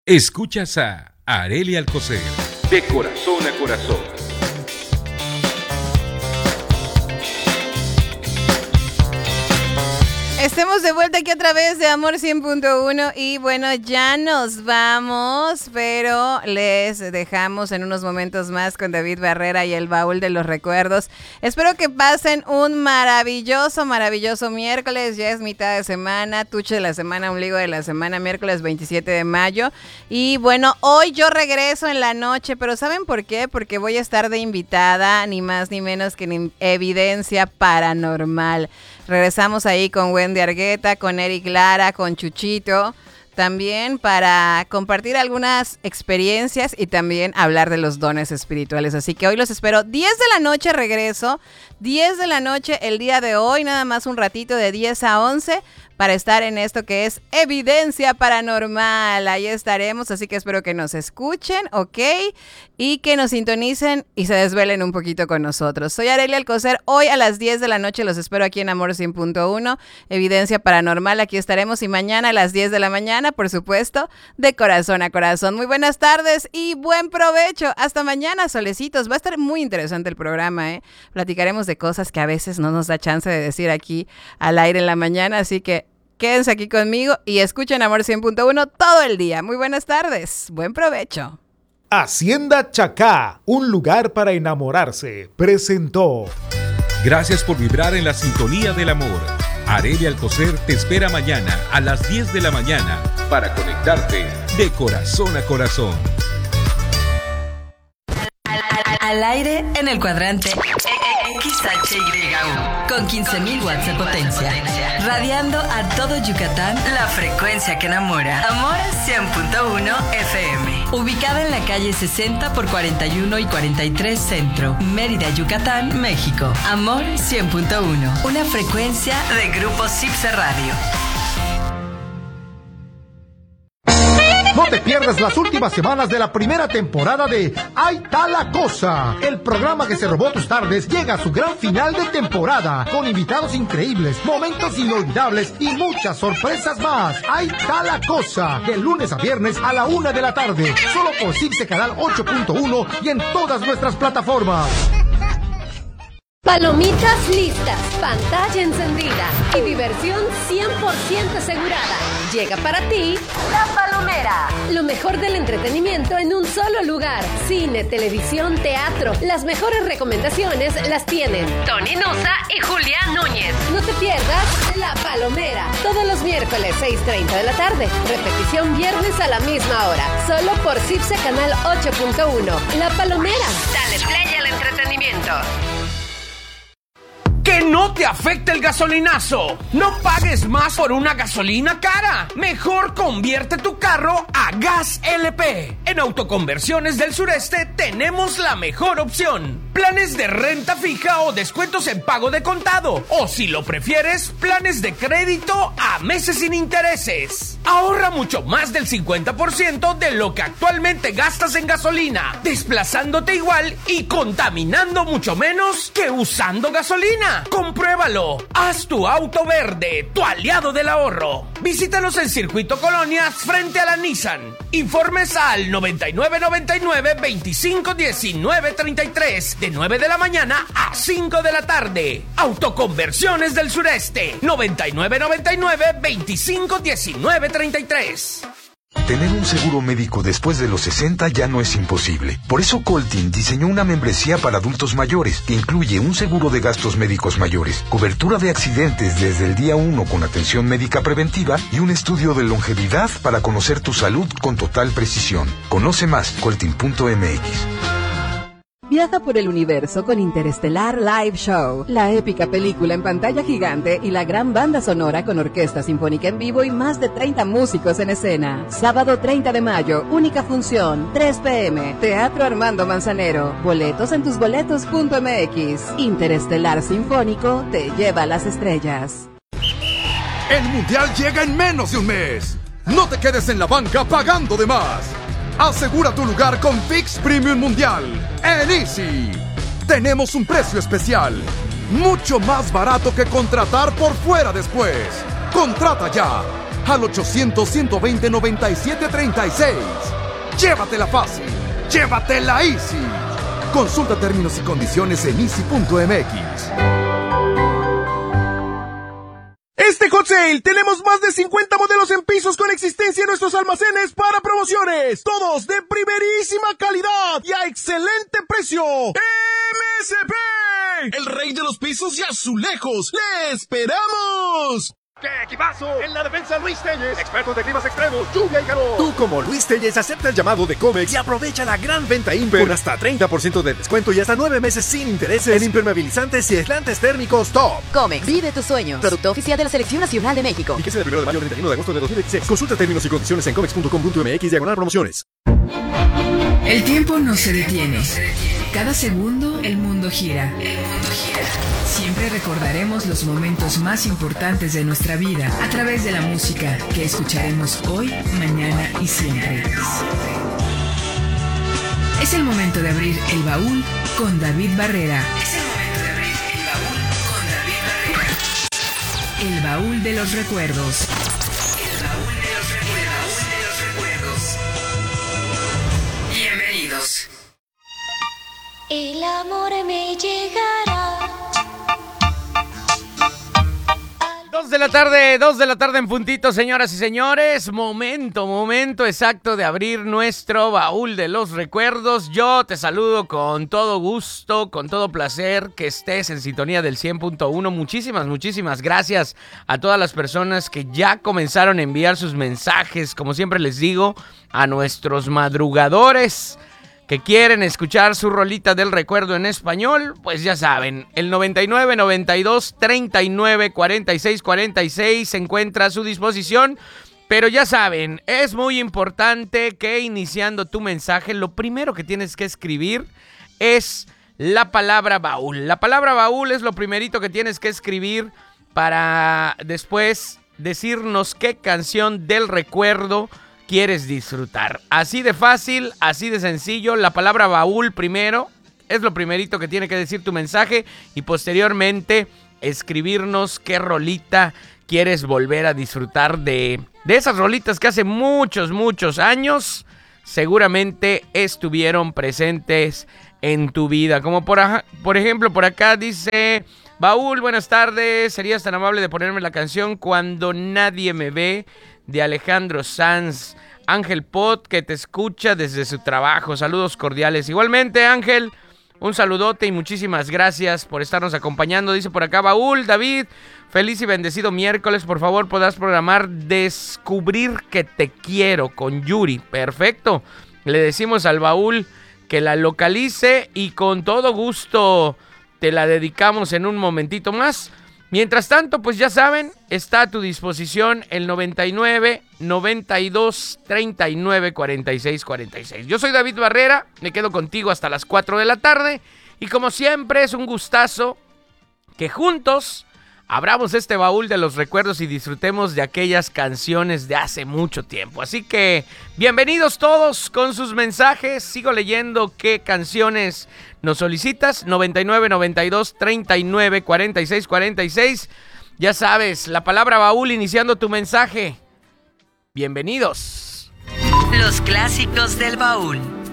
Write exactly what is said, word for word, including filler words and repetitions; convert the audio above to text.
Escuchas a Arely Alcocer. De corazón a corazón. Estamos de vuelta aquí a través de Amor cien punto uno y bueno, ya nos vamos, pero les dejamos en unos momentos más con David Barrera y el baúl de los recuerdos. Espero que pasen un maravilloso, maravilloso miércoles, ya es mitad de semana, tuche de la semana, ombligo de la semana, miércoles veintisiete de mayo. Y bueno, hoy yo regreso en la noche, pero ¿saben por qué? Porque voy a estar de invitada, ni más ni menos que en Evidencia Paranormal. Regresamos ahí con Wendy Argueta, con Eric Lara, con Chuchito, también para compartir algunas experiencias y también hablar de los dones espirituales. Así que hoy los espero, diez de la noche regreso, diez de la noche el día de hoy, nada más un ratito de diez a once para estar en esto que es Evidencia Paranormal. Ahí estaremos, así que espero que nos escuchen, ¿ok? Y que nos sintonicen y se desvelen un poquito con nosotros. Soy Arely Alcocer, hoy a las diez de la noche los espero aquí en Amor cien punto uno, Evidencia Paranormal, aquí estaremos, y mañana a las diez de la mañana, por supuesto, de corazón a corazón. Muy buenas tardes y buen provecho. Hasta mañana, solecitos. Va a estar muy interesante el programa, ¿eh? Platicaremos de cosas que a veces no nos da chance de decir aquí al aire en la mañana, así que quédense aquí conmigo y escuchen Amor cien punto uno todo el día. Muy buenas tardes. Buen provecho. Hacienda Chacá, un lugar para enamorarse, presentó. Gracias por vibrar en la sintonía del amor. Arely Alcocer te espera mañana a las diez de la mañana para conectarte de corazón a corazón. Al aire en el cuadrante X H Y U con quince mil watts de potencia, radiando a todo Yucatán la frecuencia que enamora. Amor cien punto uno F M, ubicada en la calle sesenta por cuarenta y uno y cuarenta y tres Centro, Mérida, Yucatán, México. Amor cien punto uno, una frecuencia de Grupo Cipse Radio. No te pierdas las últimas semanas de la primera temporada de Ahí está la cosa. El programa que se robó tus tardes llega a su gran final de temporada, con invitados increíbles, momentos inolvidables y muchas sorpresas más. Ahí está la cosa, de lunes a viernes a la una de la tarde, solo por Cipse Canal ocho punto uno y en todas nuestras plataformas. Palomitas listas, pantalla encendida y diversión cien por ciento asegurada. Llega para ti La Palomera. Lo mejor del entretenimiento en un solo lugar. Cine, televisión, teatro. Las mejores recomendaciones las tienen Tony Nusa y Julián Núñez. No te pierdas La Palomera. Todos los miércoles seis treinta de la tarde. Repetición viernes a la misma hora. Solo por Cipse Canal ocho punto uno. La Palomera. Dale play al entretenimiento. ¡Que no te afecte el gasolinazo! ¡No pagues más por una gasolina cara! Mejor convierte tu carro a Gas L P. En Autoconversiones del Sureste tenemos la mejor opción. Planes de renta fija o descuentos en pago de contado. O si lo prefieres, planes de crédito a meses sin intereses. Ahorra mucho más del cincuenta por ciento de lo que actualmente gastas en gasolina, desplazándote igual y contaminando mucho menos que usando gasolina. ¡Compruébalo! Haz tu auto verde, tu aliado del ahorro. Visítanos en Circuito Colonias frente a la Nissan. Informes al noventa y nueve noventa y nueve veinticinco diecinueve treinta y tres de nueve de la mañana a cinco de la tarde. Autoconversiones del Sureste, noventa y nueve noventa y nueve veinticinco diecinueve treinta y tres. Tener un seguro médico después de los sesenta ya no es imposible. Por eso Coltin diseñó una membresía para adultos mayores que incluye un seguro de gastos médicos mayores, cobertura de accidentes desde el día uno con atención médica preventiva y un estudio de longevidad para conocer tu salud con total precisión. Conoce más, coltin punto m x. Viaja por el universo con Interestelar Live Show, la épica película en pantalla gigante y la gran banda sonora con orquesta sinfónica en vivo y más de treinta músicos en escena. Sábado treinta de mayo, única función, tres pe eme, Teatro Armando Manzanero. Boletos en tusboletos punto m x. Interestelar Sinfónico te lleva a las estrellas. El Mundial llega en menos de un mes. No te quedes en la banca pagando de más. Asegura tu lugar con Fix Premium Mundial en Easy. Tenemos un precio especial, mucho más barato que contratar por fuera después. Contrata ya. al ochocientos, ciento veinte, noventa y siete treinta y seis. Llévatela fácil, llévatela easy. Consulta términos y condiciones en easy punto m x. Este Hot Sale tenemos más de cincuenta modelos en pisos con existencia en nuestros almacenes para promociones. Todos de primerísima calidad y a excelente precio. M S P, el rey de los pisos y azulejos. ¡Le esperamos! ¡Qué equipazo! En la defensa Luis Telles, expertos de climas extremos, lluvia y calor. Tú como Luis Telles acepta el llamado de Comex y aprovecha la gran venta Imper con hasta treinta por ciento de descuento y hasta nueve meses sin intereses en impermeabilizantes y aislantes térmicos top. Comex, vive tus sueños. Producto oficial de la Selección Nacional de México. Fíjese del primero de mayo al treinta y uno de agosto de dos mil veintiséis. Consulta términos y condiciones en comex punto com punto m x diagonal promociones. El tiempo no se detiene. Cada segundo el mundo gira. El mundo gira. Siempre recordaremos los momentos más importantes de nuestra vida a través de la música que escucharemos hoy, mañana y siempre. Es el momento de abrir el baúl con David Barrera. Es el momento de abrir el baúl con David Barrera. El baúl de los recuerdos. El baúl de los recuerdos. El baúl de los recuerdos. Bienvenidos. El amor me llegará. Dos de la tarde, dos de la tarde en puntito, señoras y señores. Momento, momento exacto de abrir nuestro baúl de los recuerdos. Yo te saludo con todo gusto, con todo placer que estés en sintonía del cien punto uno. Muchísimas, muchísimas gracias a todas las personas que ya comenzaron a enviar sus mensajes. Como siempre les digo, a nuestros madrugadores que quieren escuchar su rolita del recuerdo en español, pues ya saben, el noventa y nueve, noventa y dos, treinta y nueve, cuarenta y seis, cuarenta y seis se encuentra a su disposición. Pero ya saben, es muy importante que iniciando tu mensaje, lo primero que tienes que escribir es la palabra baúl. La palabra baúl es lo primerito que tienes que escribir para después decirnos qué canción del recuerdo quieres disfrutar. Así de fácil, así de sencillo. La palabra baúl primero es lo primerito que tiene que decir tu mensaje y posteriormente escribirnos qué rolita quieres volver a disfrutar de, de esas rolitas que hace muchos, muchos años seguramente estuvieron presentes en tu vida. Como por, por ejemplo, por acá dice Baúl, buenas tardes. ¿Serías tan amable de ponerme la canción Cuando Nadie Me Ve de Alejandro Sanz? Ángel Pot, que te escucha desde su trabajo. Saludos cordiales. Igualmente, Ángel, un saludote y muchísimas gracias por estarnos acompañando. Dice por acá Baúl, David, feliz y bendecido miércoles. Por favor, podrás programar Descubrir que te quiero con Yuri. Perfecto. Le decimos al Baúl que la localice y con todo gusto te la dedicamos en un momentito más. Mientras tanto, pues ya saben, está a tu disposición el noventa y nueve, noventa y dos, treinta y nueve, cuarenta y seis, cuarenta y seis. Yo soy David Barrera, me quedo contigo hasta las cuatro de la tarde y como siempre es un gustazo que juntos abramos este baúl de los recuerdos y disfrutemos de aquellas canciones de hace mucho tiempo. Así que bienvenidos todos con sus mensajes. Sigo leyendo qué canciones nos solicitas. noventa y nueve, noventa y dos, treinta y nueve, cuarenta y seis, cuarenta y seis. Ya sabes, la palabra baúl iniciando tu mensaje. Bienvenidos. Los clásicos del baúl.